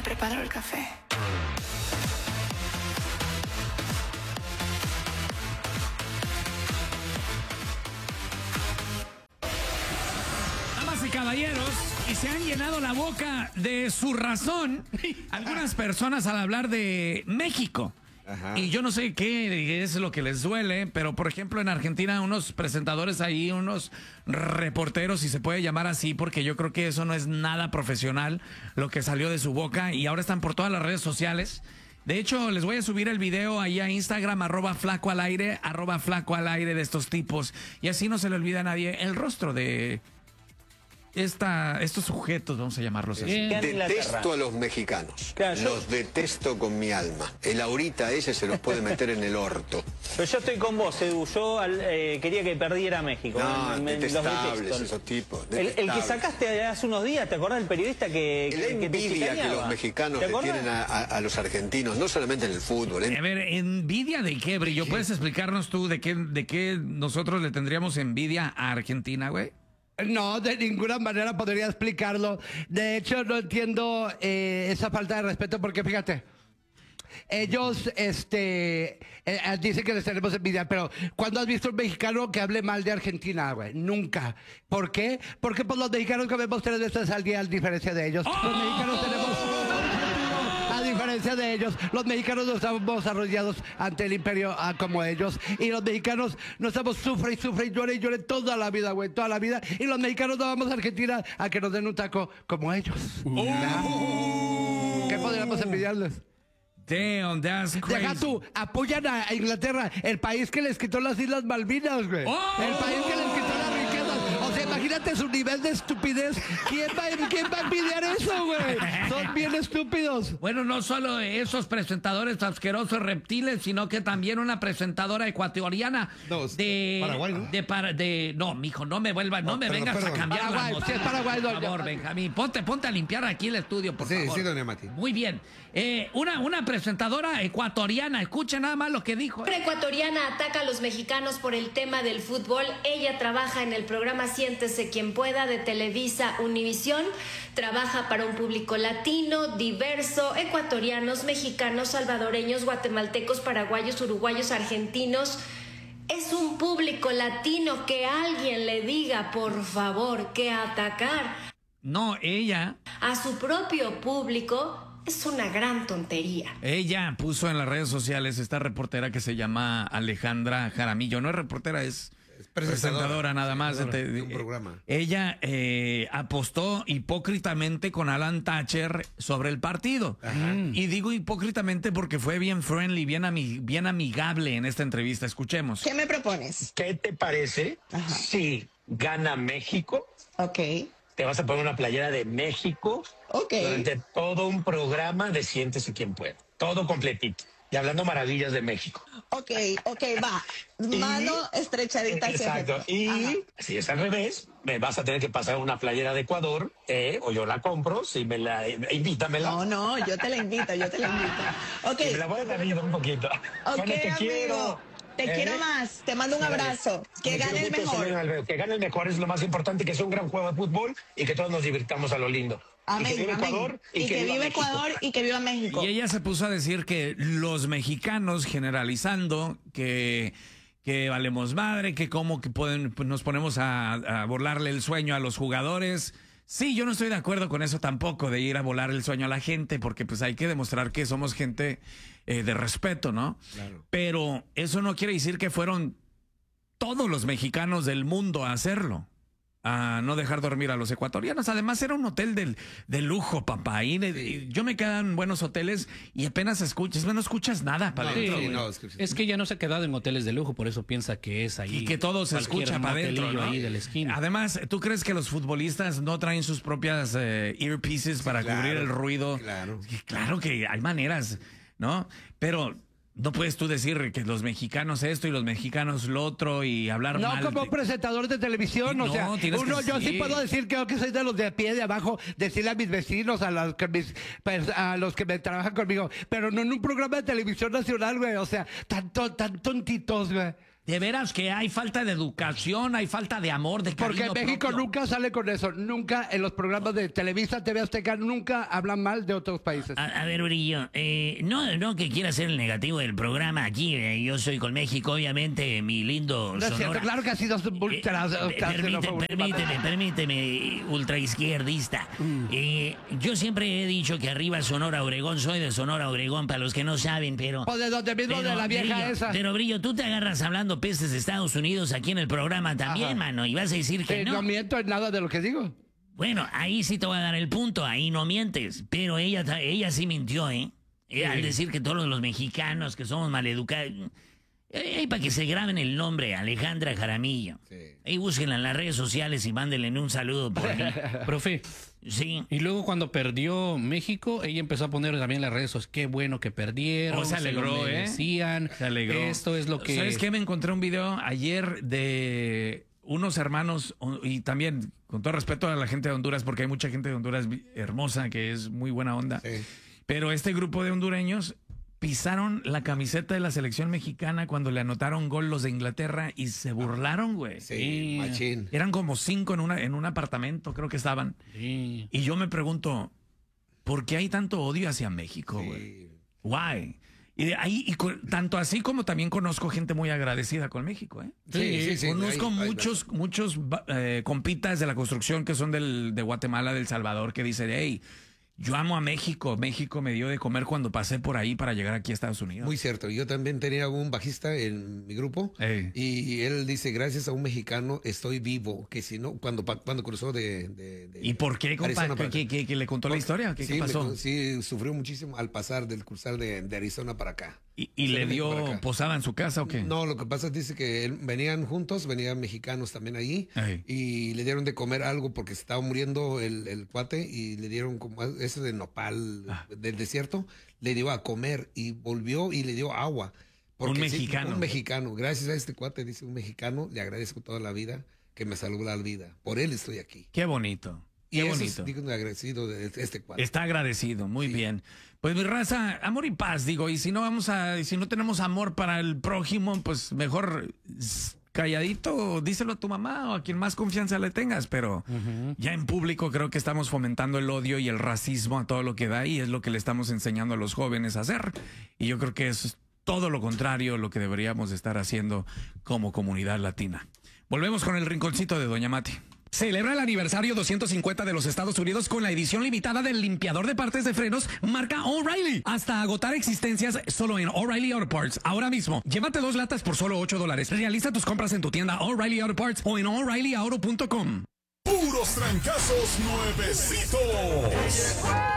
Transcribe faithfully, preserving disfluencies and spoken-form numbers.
me preparo el café. Damas y caballeros, y se han llenado la boca de su razón algunas personas al hablar de México. Ajá. Y yo no sé qué es lo que les duele, pero por ejemplo en Argentina unos presentadores ahí, unos reporteros, si se puede llamar así, porque yo creo que eso no es nada profesional lo que salió de su boca, y ahora están por todas las redes sociales. De hecho, les voy a subir el video ahí a Instagram, arroba flaco al aire, arroba flaco al aire, de estos tipos, y así no se le olvida a nadie el rostro de esta, estos sujetos, vamos a llamarlos así. Detesto a los mexicanos, claro, yo... los detesto con mi alma. El ahorita ese se los puede meter en el orto. Pero yo estoy con vos, Edu, yo eh, quería que perdiera México. No, me, detestables los esos tipos. El, el que sacaste hace unos días, ¿te acordás del periodista que, el que, que te envidia que los mexicanos le tienen a, a, a los argentinos, no solamente en el fútbol. ¿eh? A ver, ¿envidia de qué, Brillo? ¿Puedes explicarnos tú de qué, de qué nosotros le tendríamos envidia a Argentina, güey? No, de ninguna manera podría explicarlo. De hecho, no entiendo eh, esa falta de respeto porque, fíjate, ellos este, eh, dicen que les tenemos envidia, pero ¿cuándo has visto un mexicano que hable mal de Argentina, güey? Nunca. ¿Por qué? Porque pues, los mexicanos comemos tres veces al día, a diferencia de ellos. Los mexicanos tenemos... A diferencia de ellos, los mexicanos no estamos arrollados ante el imperio ah, como ellos. Y los mexicanos no estamos sufre y sufre y llore y llore toda la vida, güey, toda la vida. Y los mexicanos no vamos a Argentina a que nos den un taco como ellos. Uh. Nah. ¿Qué podríamos envidiarles? Damn, that's crazy. Deja tú, apoyan a Inglaterra, el país que les quitó las Islas Malvinas, güey. Oh. El país que les quitó las riquezas. O sea, imagínate su nivel de estupidez. ¿Quién va, ¿quién va a envidiar eso, güey? Son bien estúpidos. Bueno, no solo esos presentadores asquerosos reptiles, sino que también una presentadora ecuatoriana no, de Paraguay, ¿no? De, para, de no, mijo, no me vuelvas, no, no me perdón, vengas perdón. a cambiar Paraguay, la si es Paraguay, por favor, Benjamín, ponte, ponte a limpiar aquí el estudio, por sí, favor. Sí, doña Mati. Muy bien. Eh, una, una presentadora ecuatoriana, escucha nada más lo que dijo. Una ecuatoriana ataca a los mexicanos por el tema del fútbol. Ella trabaja en el programa Siéntese Quien Pueda de Televisa Univisión. Trabaja para un público latino, diverso, ecuatorianos, mexicanos, salvadoreños, guatemaltecos, paraguayos, uruguayos, argentinos. Es un público latino. Que alguien le diga, por favor, que atacar No, ella a su propio público es una gran tontería. Ella puso en las redes sociales, esta reportera que se llama Alejandra Jaramillo, no es reportera, es, es presentadora, presentadora nada más de, de un programa. Ella eh, apostó hipócritamente con Alan Thatcher sobre el partido. Ajá. Y digo hipócritamente porque fue bien friendly, bien, ami bien amigable en esta entrevista. Escuchemos. ¿Qué me propones? ¿Qué te parece Ajá. si gana México? Ok. Te vas a poner una playera de México okay. durante todo un programa de Siéntese Quien Pueda. Todo completito. Y hablando maravillas de México. Ok, ok, va. Mano y, estrechadita. Exacto. Siempre. Y Ajá. si es al revés, me vas a tener que pasar una playera de Ecuador, eh, o yo la compro, si me la... Invítamela. No, no, yo te la invito, yo te la invito. Ok. Y me la voy a dar un poquito. Ok, bueno, te amigo. quiero. Te eh, quiero más, te mando un abrazo. Que gane el mejor. Que gane el mejor es lo más importante, que sea un gran juego de fútbol y que todos nos divirtamos a lo lindo. Amén, y que viva amén. Ecuador y, y que, que viva Ecuador y que viva México. Y ella se puso a decir que los mexicanos, generalizando, que, que valemos madre, que cómo que pueden, pues nos ponemos a, a volarle el sueño a los jugadores. Sí, yo no estoy de acuerdo con eso tampoco, de ir a volar el sueño a la gente, porque pues hay que demostrar que somos gente eh, de respeto, ¿no? Claro. Pero eso no quiere decir que fueron todos los mexicanos del mundo a hacerlo, a no dejar dormir a los ecuatorianos. Además era un hotel de, de lujo, papá. Y de, sí. Yo me quedo en buenos hoteles y apenas escuchas, no escuchas nada para adentro. Sí, no, es, que, es que ella no se ha quedado en hoteles de lujo, por eso piensa que es ahí. Y que todo se escucha para adentro, ¿no? Ahí de la esquina. Además, ¿tú crees que los futbolistas no traen sus propias eh, earpieces para claro, cubrir el ruido? Claro. Claro que hay maneras, ¿no? Pero... no puedes tú decir que los mexicanos esto y los mexicanos lo otro y hablar no, mal. No, como de... presentador de televisión, no, o sea, uno, yo sí. sí puedo decir que, que soy de los de pie, de abajo, decirle a mis vecinos, a los que, mis, pues, a los que me trabajan conmigo, pero no en un programa de televisión nacional, güey, o sea, tan, tan tontitos, güey. De veras que hay falta de educación, hay falta de amor, de cariño Porque México propio. nunca sale con eso. Nunca en los programas de Televisa, T V Azteca, nunca hablan mal de otros países. A, a ver, Brillo, eh, no, no que quiera ser el negativo del programa aquí. Eh, yo soy con México, obviamente, mi lindo No es cierto, Sonora. claro que ha sido ultra, Eh, ultra permite- xenófobo. permíteme, permíteme, ultraizquierdista. Mm. Eh, yo siempre he dicho que arriba Sonora Obregón, soy de Sonora Obregón, para los que no saben, pero... O de donde mismo, de la vieja Brillo, esa. Pero, Brillo, tú te agarras hablando pestes de Estados Unidos aquí en el programa también, Ajá. mano, y vas a decir que Sí, no. no miento en nada de lo que digo. Bueno, ahí sí te voy a dar el punto, ahí no mientes, pero ella, ta- ella sí mintió, ¿eh? Eh, Al decir que todos los mexicanos que somos maleducados... Eh, para que se graben el nombre, Alejandra Jaramillo. Sí. Ahí búsquenla en las redes sociales y mándenle un saludo por mí. Profe, Sí. y luego cuando perdió México, ella empezó a poner también en las redes sociales, qué bueno que perdieron, Oh, se alegró, lo ¿eh? merecían, Se alegró. esto es lo que... ¿Sabes qué? Me encontré un video ayer de unos hermanos, y también, con todo respeto a la gente de Honduras, porque hay mucha gente de Honduras hermosa que es muy buena onda. Sí. Pero este grupo de hondureños pisaron la camiseta de la selección mexicana cuando le anotaron gol los de Inglaterra y se burlaron, güey. Sí, machín. Eran como cinco en, una, en un apartamento, creo que estaban. Sí. Y yo me pregunto, ¿por qué hay tanto odio hacia México, güey? Sí. Why? Y de ahí, y con- tanto así como también conozco gente muy agradecida con México, ¿eh? Sí, sí, sí. Conozco Hay- hay- muchos, muchos eh, compitas de la construcción que son del, de Guatemala, del Salvador, que dicen, hey, yo amo a México. México me dio de comer cuando pasé por ahí para llegar aquí a Estados Unidos. Muy cierto. Yo también tenía un bajista en mi grupo Ey. y él dice, gracias a un mexicano estoy vivo, que si no, cuando, pa- cuando cruzó de... de- de ¿Y por qué, compa? Arizona ¿Qué, para qué- acá. qué- qué le contó la historia? ¿Qué, sí, qué pasó? me- sí, sufrió muchísimo al pasar del cruzar de, de Arizona para acá. ¿Y, y Sí, le de por dio acá. posada en su casa o qué? No, lo que pasa es dice que él- venían juntos, venían mexicanos también ahí Ey. y le dieron de comer algo porque se estaba muriendo el, el cuate y le dieron como ese de nopal Ah. del desierto, le dio a comer y volvió y le dio agua. Un sí, mexicano. un mexicano. Gracias a este cuate, dice un mexicano, le agradezco toda la vida que me salvó la vida. Por él estoy aquí. Qué bonito. Y Qué eso bonito. es digno de agradecido de este cuate. Está agradecido, muy bien. Pues mi raza, amor y paz, digo, y si no vamos a, y si no tenemos amor para el prójimo, pues mejor s- calladito, díselo a tu mamá o a quien más confianza le tengas, pero ya en público creo que estamos fomentando el odio y el racismo a todo lo que da y es lo que le estamos enseñando a los jóvenes a hacer. Y yo creo que es todo lo contrario lo que deberíamos estar haciendo como comunidad latina. Volvemos con el rinconcito de Doña Mati. Celebra el aniversario doscientos cincuenta de los Estados Unidos con la edición limitada del limpiador de partes de frenos marca O'Reilly. Hasta agotar existencias solo en O'Reilly Auto Parts. Ahora mismo, llévate dos latas por solo ocho dólares. Realiza tus compras en tu tienda O'Reilly Auto Parts o en O'Reilly Auto punto com. Puros trancazos nuevecitos.